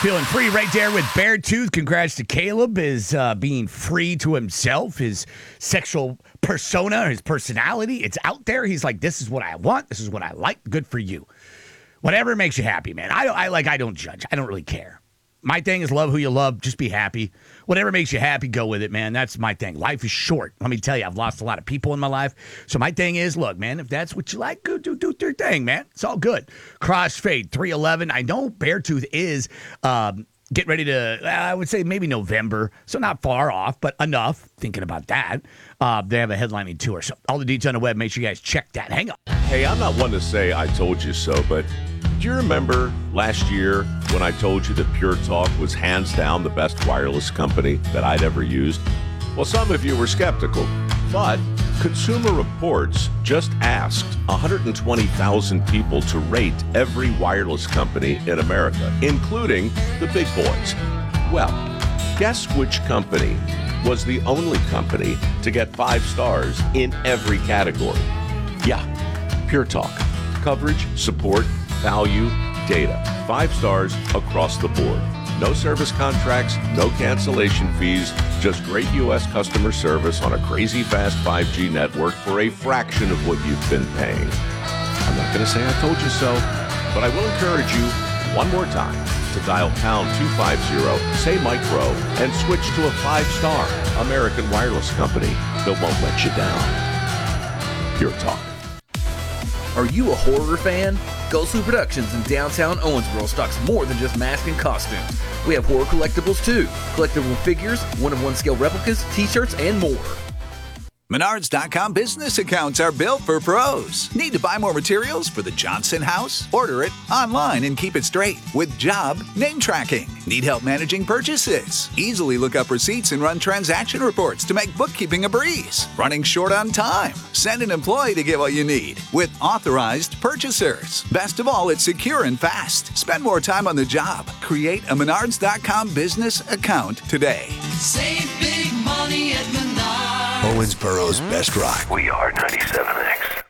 Feeling free right there with Beartooth. Congrats to Caleb is being free to himself, his sexual persona, his personality. It's out there. He's like, this is what I want. This is what I like. Good for you. Whatever makes you happy, man. I don't judge. I don't really care. My thing is love who you love. Just be happy. Whatever makes you happy, go with it, man. That's my thing. Life is short. Let me tell you, I've lost a lot of people in my life. So my thing is, look, man, if that's what you like, go do your thing, man. It's all good. Crossfade 311. I know Beartooth is getting ready to, I would say maybe November. So not far off, but enough. Thinking about that. They have a headlining tour. So all the details on the web. Make sure you guys check that. Hang on. Hey, I'm not one to say I told you so, but do you remember last year when I told you that Pure Talk was hands down the best wireless company that I'd ever used? Well, some of you were skeptical, but Consumer Reports just asked 120,000 people to rate every wireless company in America, including the big boys. Well, guess which company was the only company to get 5 stars in every category? Yeah, Pure Talk. Coverage, support, value, data. 5 stars across the board. No service contracts, no cancellation fees, just great U.S. customer service on a crazy fast 5G network for a fraction of what you've been paying. I'm not going to say I told you so, but I will encourage you one more time to dial pound 250, say micro, and switch to a 5-star American wireless company that won't let you down. Pure Talk. Are you a horror fan? Ghostly Productions in downtown Owensboro stocks more than just masks and costumes. We have horror collectibles too. Collectible figures, one-of-one scale replicas, t-shirts, and more. Menards.com business accounts are built for pros. Need to buy more materials for the Johnson house? Order it online and keep it straight with job name tracking. Need help managing purchases? Easily look up receipts and run transaction reports to make bookkeeping a breeze. Running short on time? Send an employee to get what you need with authorized purchasers. Best of all, it's secure and fast. Spend more time on the job. Create a Menards.com business account today. Save big money at Menards. Owensboro's best rock. We are 97X.